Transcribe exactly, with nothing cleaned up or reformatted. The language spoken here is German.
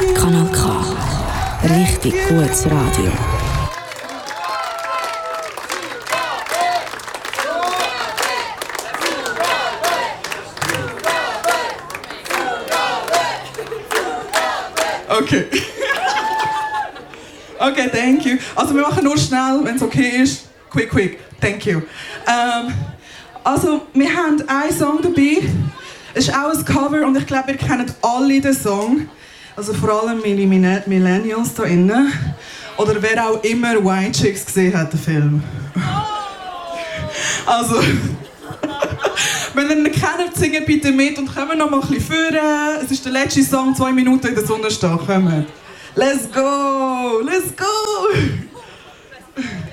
Kanal K. Richtig gutes Radio. Okay. Okay, thank you. Also wir machen nur schnell, wenn es okay ist. Quick, quick. Thank you. Ähm, also wir haben einen Song dabei. Es ist auch ein Cover und ich glaube, ihr kennt alle den Song. Also vor allem meine Millennials da innen. Oder wer auch immer White Chicks gesehen hat, den Film. Also, wenn ihr ihn kennt, singt bitte mit und kommen noch mal ein bisschen führen. Es ist der letzte Song, zwei Minuten in der Sonne stehen. Kommt. Let's go! Let's go!